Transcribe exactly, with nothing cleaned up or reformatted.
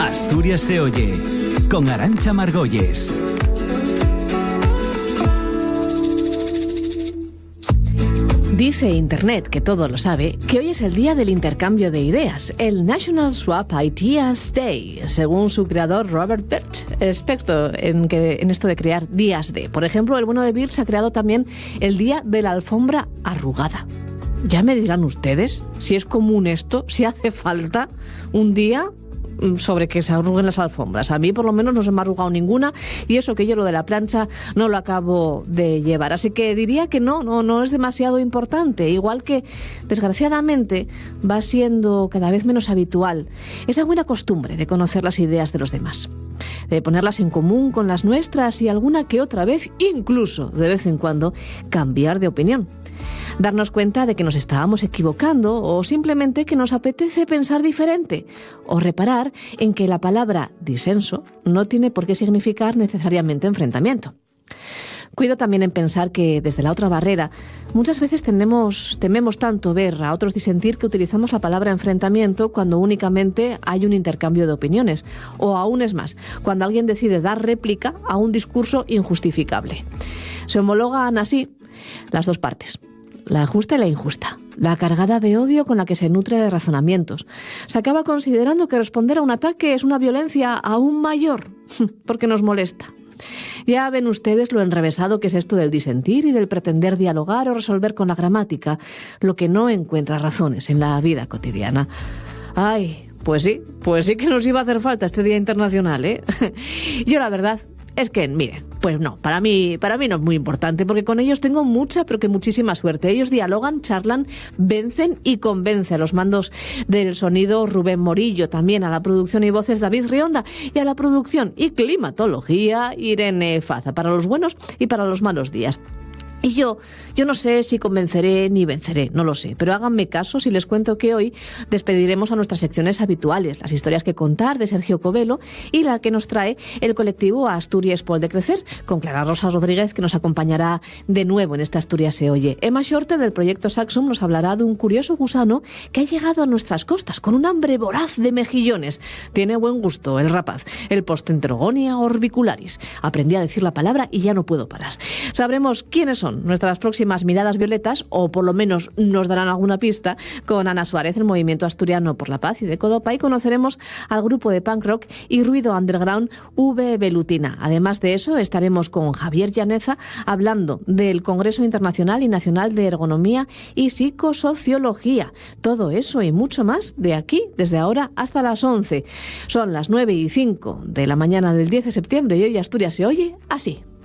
Asturias se oye, con Arantxa Margolles. Dice Internet, que todo lo sabe, que hoy es el día del intercambio de ideas, el National Swap Ideas Day, según su creador Robert Birch, experto en, que, en esto de crear días de. Por ejemplo, el bueno de Birch ha creado también el día de la alfombra arrugada. Ya me dirán ustedes si es común esto, si hace falta un día sobre que se arruguen las alfombras. A mí por lo menos no se me ha arrugado ninguna, y eso que yo lo de la plancha no lo acabo de llevar. Así que diría que no, no, no es demasiado importante. Igual que, desgraciadamente, va siendo cada vez menos habitual esa buena costumbre de conocer las ideas de los demás, de ponerlas en común con las nuestras y alguna que otra vez, incluso de vez en cuando, cambiar de opinión. Darnos cuenta de que nos estábamos equivocando o simplemente que nos apetece pensar diferente, o reparar en que la palabra disenso no tiene por qué significar necesariamente enfrentamiento. Cuido también en pensar que desde la otra barrera muchas veces tenemos, tememos tanto ver a otros disentir que utilizamos la palabra enfrentamiento cuando únicamente hay un intercambio de opiniones, o aún es más, cuando alguien decide dar réplica a un discurso injustificable. Se homologan así las dos partes, la justa y la injusta, la cargada de odio con la que se nutre de razonamientos. Se acaba considerando que responder a un ataque es una violencia aún mayor, porque nos molesta. Ya ven ustedes lo enrevesado que es esto del disentir y del pretender dialogar o resolver con la gramática lo que no encuentra razones en la vida cotidiana. Ay, pues sí, pues sí que nos iba a hacer falta este Día Internacional, ¿eh? Yo la verdad es que, miren, pues no, para mí, para mí no es muy importante, porque con ellos tengo mucha, pero que muchísima suerte. Ellos dialogan, charlan, vencen y convencen. A los mandos del sonido Rubén Morillo, también a la producción y voces David Rionda, y a la producción y climatología Irene Faza, para los buenos y para los malos días. Y yo, yo no sé si convenceré ni venceré, no lo sé, pero háganme caso si les cuento que hoy despediremos a nuestras secciones habituales, las historias que contar de Sergio Covelo y la que nos trae el colectivo Asturias Pol de Crecer, con Clara Rosa Rodríguez, que nos acompañará de nuevo en esta Asturias se oye. Emma Shorte, del proyecto Saxum, nos hablará de un curioso gusano que ha llegado a nuestras costas con un hambre voraz de mejillones. Tiene buen gusto el rapaz, el Postenterogonia orbicularis. Aprendí a decir la palabra y ya no puedo parar. Sabremos quiénes son nuestras próximas miradas violetas, o por lo menos nos darán alguna pista, con Ana Suárez, el Movimiento Asturiano por la Paz y de Codopa, y conoceremos al grupo de punk rock y ruido underground V Velutina. Además de eso, estaremos con Javier Llaneza hablando del Congreso Internacional y Nacional de Ergonomía y Psicosociología. Todo eso y mucho más de aquí, desde ahora hasta las once. Son las nueve y cinco de la mañana del diez de septiembre y hoy Asturias se oye así.